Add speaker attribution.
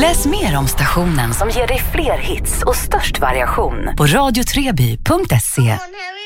Speaker 1: Läs mer om stationen som ger dig fler hits och störst variation på radiotreby.se.